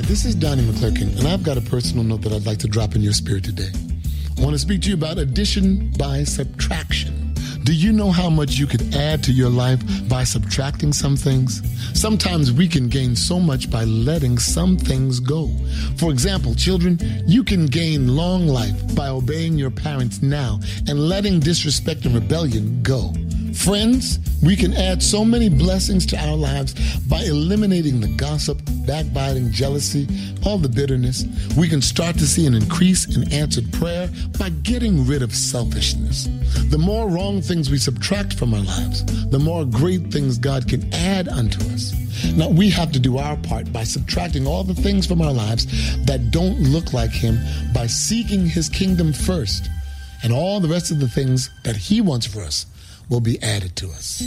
this is Donnie McClurkin, and I've got a personal note that I'd like to drop in your spirit today. I want to speak to you about addition by subtraction. Do you know how much you could add to your life by subtracting some things? Sometimes we can gain so much by letting some things go. For example, children, you can gain long life by obeying your parents now and letting disrespect and rebellion go. Friends, we can add so many blessings to our lives by eliminating the gossip, backbiting, jealousy, all the bitterness. We can start to see an increase in answered prayer by getting rid of selfishness. The more wrong things we subtract from our lives, the more great things God can add unto us. Now, we have to do our part by subtracting all the things from our lives that don't look like Him by seeking His kingdom first. And all the rest of the things that He wants for us will be added to us.